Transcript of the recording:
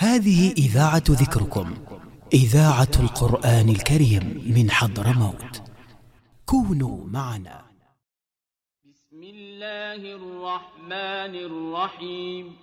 هذه إذاعة ذكركم، إذاعة القرآن الكريم من حضرموت. كونوا معنا. بسم الله الرحمن الرحيم.